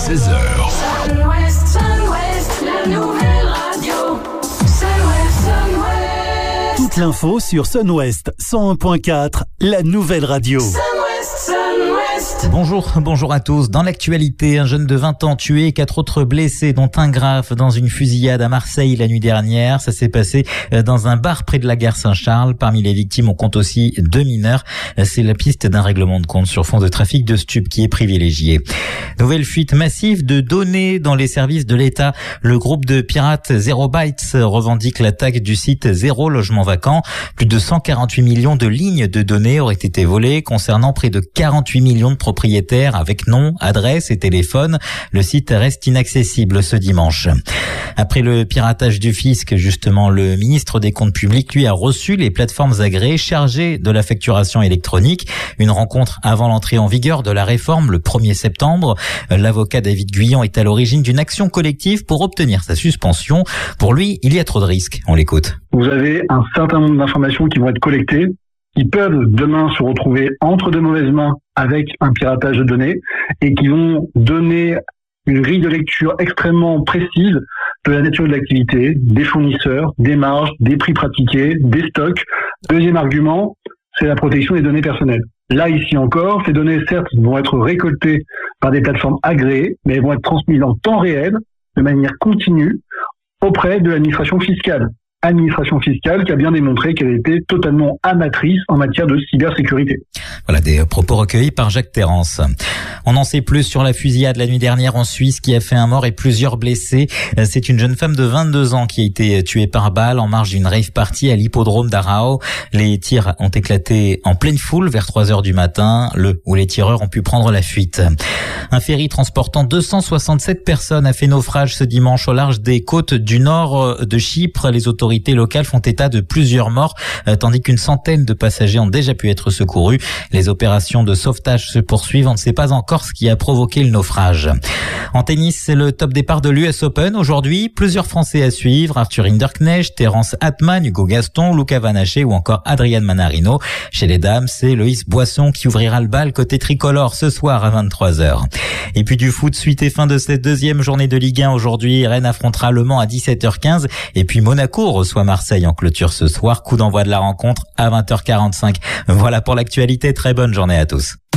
16h. Sun West, la nouvelle radio. Sun West. Toute l'info sur Sun West 101.4, la nouvelle radio. Sun West. Bonjour à tous. Dans l'actualité, un jeune de 20 ans tué, 4 autres blessés, dont un grave dans une fusillade à Marseille la nuit dernière. Ça s'est passé dans un bar près de la gare Saint-Charles. Parmi les victimes, on compte aussi 2 mineurs. C'est la piste d'un règlement de compte sur fond de trafic de stupes qui est privilégiée. Nouvelle fuite massive de données dans les services de l'État. Le groupe de pirates Zero Bytes revendique l'attaque du site Zéro Logement Vacant. Plus de 148 millions de lignes de données auraient été volées concernant près de 48 millions de propriétaires avec nom, adresse et téléphone. Le site reste inaccessible ce dimanche. Après le piratage du fisc, justement, le ministre des Comptes publics, lui, a reçu les plateformes agréées chargées de la facturation électronique. Une rencontre avant l'entrée en vigueur de la réforme le 1er septembre. L'avocat David Guyon est à l'origine d'une action collective pour obtenir sa suspension. Pour lui, il y a trop de risques. On l'écoute. Vous avez un certain nombre d'informations qui vont être collectées, qui peuvent demain se retrouver entre de mauvaises mains avec un piratage de données et qui vont donner une grille de lecture extrêmement précise de la nature de l'activité, des fournisseurs, des marges, des prix pratiqués, des stocks. Deuxième argument, c'est la protection des données personnelles. Là, ici encore, ces données, certes, vont être récoltées par des plateformes agréées, mais elles vont être transmises en temps réel, de manière continue, auprès de l'administration fiscale. Administration fiscale qui a bien démontré qu'elle était totalement amatrice en matière de cybersécurité. Voilà des propos recueillis par Jacques Terrance. On en sait plus sur la fusillade la nuit dernière en Suisse qui a fait un mort et plusieurs blessés. C'est une jeune femme de 22 ans qui a été tuée par balle en marge d'une rave party à l'hippodrome d'Arao. Les tirs ont éclaté en pleine foule vers 3h du matin, où les tireurs ont pu prendre la fuite. Un ferry transportant 267 personnes a fait naufrage ce dimanche au large des côtes du nord de Chypre. Les autorités locales font état de plusieurs morts, tandis qu'une centaine de passagers ont déjà pu être secourus. Les opérations de sauvetage se poursuivent. On ne sait pas encore ce qui a provoqué le naufrage. En tennis, c'est le top départ de l'US Open. Aujourd'hui, plusieurs Français à suivre. Arthur Hinderknecht, Terence Atman, Hugo Gaston, Luca Van Haché ou encore Adrian Manarino. Chez les dames, c'est Loïs Boisson qui ouvrira le bal côté tricolore ce soir à 23h. Et puis du foot, suite et fin de cette deuxième journée de Ligue 1 aujourd'hui. Rennes affrontera Le Mans à 17h15 et puis Monaco reçoit Marseille en clôture ce soir. Coup d'envoi de la rencontre à 20h45. Voilà pour l'actualité. Très bonne journée à tous.